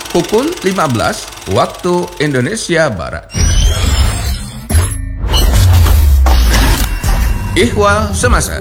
pukul 15 waktu Indonesia Barat. Ihwal Semasa.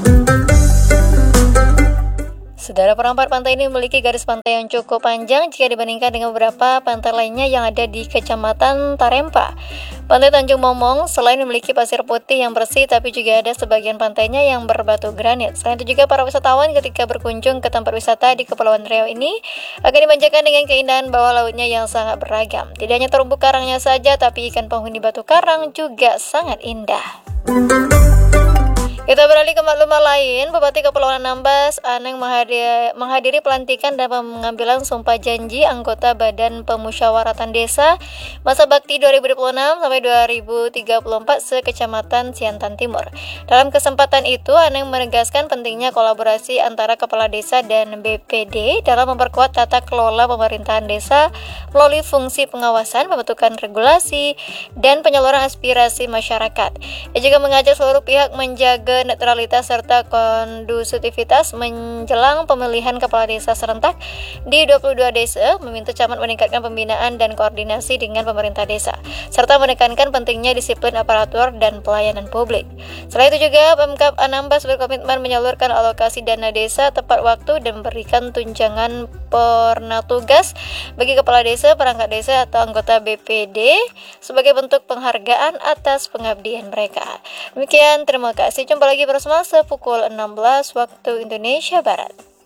Saudara, perempat pantai ini memiliki garis pantai yang cukup panjang jika dibandingkan dengan beberapa pantai lainnya yang ada di Kecamatan Tarempa. Pantai Tanjung Momong selain memiliki pasir putih yang bersih, tapi juga ada sebagian pantainya yang berbatu granit. Selain itu juga para wisatawan ketika berkunjung ke tempat wisata di Kepulauan Riau ini akan dimanjakan dengan keindahan bawah lautnya yang sangat beragam. Tidak hanya terumbu karangnya saja, tapi ikan penghuni batu karang juga sangat indah. Kita beralih ke maklumat lain. Bupati Kepulauan Anambas Aneng menghadiri pelantikan dan pengambilan sumpah janji anggota Badan Pemusyawaratan Desa masa bakti 2026 sampai 2034 se-Kecamatan Siantan Timur. Dalam kesempatan itu, Aneng menegaskan pentingnya kolaborasi antara kepala desa dan BPD dalam memperkuat tata kelola pemerintahan desa melalui fungsi pengawasan, pembentukan regulasi, dan penyaluran aspirasi masyarakat. Ia juga mengajak seluruh pihak menjaga netralitas serta kondusivitas menjelang pemilihan kepala desa serentak di 22 desa, meminta camat meningkatkan pembinaan dan koordinasi dengan pemerintah desa, serta menekankan pentingnya disiplin aparatur dan pelayanan publik. Selain itu juga Pemkab Anambas berkomitmen menyalurkan alokasi dana desa tepat waktu dan memberikan tunjangan purna tugas bagi kepala desa, perangkat desa atau anggota BPD sebagai bentuk penghargaan atas pengabdian mereka. Demikian, terima kasih. Jumpa lagi bersama pukul 16 waktu Indonesia Barat.